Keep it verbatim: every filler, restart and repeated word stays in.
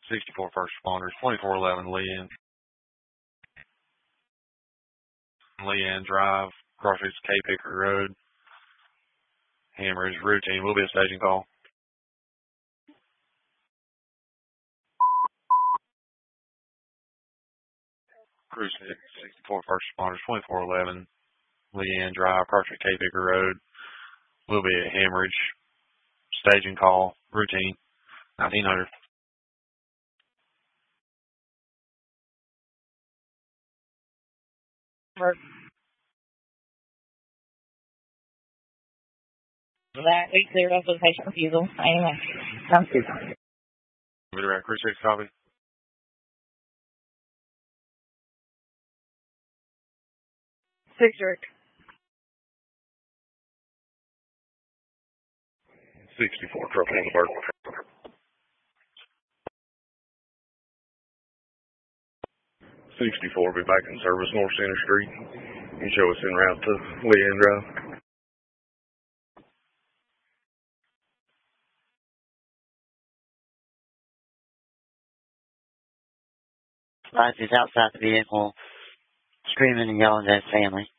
sixty-four first responders, twenty-four eleven Leanne. Leanne Drive, crossroads Cape Hickory Road. Hemorrhage routine. Will be a staging call. Crew six, sixty-four first responders, twenty-four eleven Leanne Drive, crossroads Cape Hickory Road. Will be a hemorrhage. Staging call. Routine. nineteen hundred. Work. That we cleared up with patient refusal. Anyway, sounds good. Crew six, copy. Six direct. sixty-four truck on the bird. sixty-four, be back in service North Center Street. You show us en route to Leanne Drive. Life is outside the vehicle, screaming and yelling at his family.